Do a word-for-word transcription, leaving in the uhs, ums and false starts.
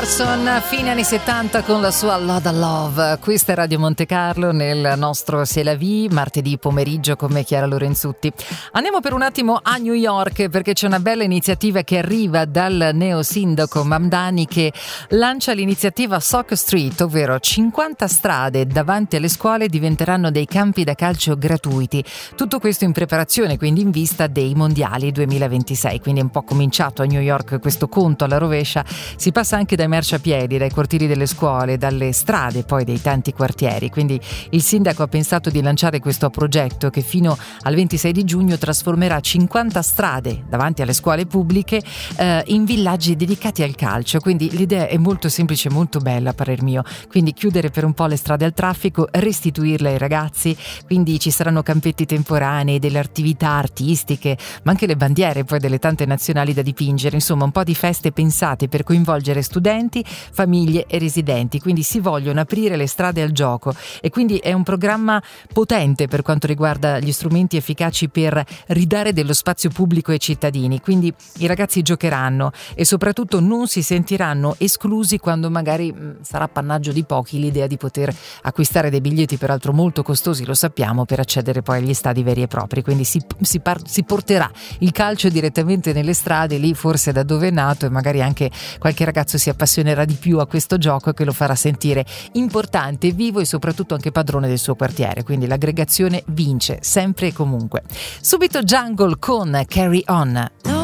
Anderson, fine anni settanta con la sua Loda Love. Questa è Radio Monte Carlo nel nostro C'est la vie, martedì pomeriggio con me Chiara Lorenzutti. Andiamo per un attimo a New York perché c'è una bella iniziativa che arriva dal neo sindaco Mamdani che lancia l'iniziativa Soccer Street, ovvero cinquanta strade davanti alle scuole diventeranno dei campi da calcio gratuiti. Tutto questo in preparazione, quindi in vista dei mondiali duemilaventisei. Quindi è un po' cominciato a New York questo conto alla rovescia. Si passa anche dai marciapiedi, dai cortili delle scuole, dalle strade poi dei tanti quartieri. Quindi il sindaco ha pensato di lanciare questo progetto che fino al ventisei di giugno trasformerà cinquanta strade davanti alle scuole pubbliche eh, in villaggi dedicati al calcio. Quindi l'idea è molto semplice, molto bella a parer mio. Quindi chiudere per un po' le strade al traffico, restituirle ai ragazzi, quindi ci saranno campetti temporanei, delle attività artistiche, ma anche le bandiere poi delle tante nazionali da dipingere, insomma un po' di feste pensate per coinvolgere studenti, famiglie e residenti. Quindi si vogliono aprire le strade al gioco e quindi è un programma potente per quanto riguarda gli strumenti efficaci per ridare dello spazio pubblico ai cittadini. Quindi i ragazzi giocheranno e soprattutto non si sentiranno esclusi quando magari mh, sarà appannaggio di pochi l'idea di poter acquistare dei biglietti peraltro molto costosi, lo sappiamo, per accedere poi agli stadi veri e propri. Quindi si, si, par- si porterà il calcio direttamente nelle strade, lì forse da dove è nato, e magari anche qualche ragazzo si appassionerà di più a questo gioco che lo farà sentire importante, vivo e soprattutto anche padrone del suo quartiere. Quindi l'aggregazione vince sempre e comunque. Subito Jungle con Carry On.